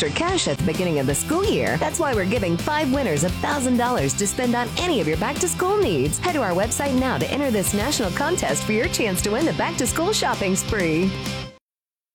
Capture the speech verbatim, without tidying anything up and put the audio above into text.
extra cash at the beginning of the school year. That's why we're giving five winners one thousand dollars to spend on any of your back-to-school needs. Head to our website now to enter this national contest for your chance to win the back-to-school shopping spree.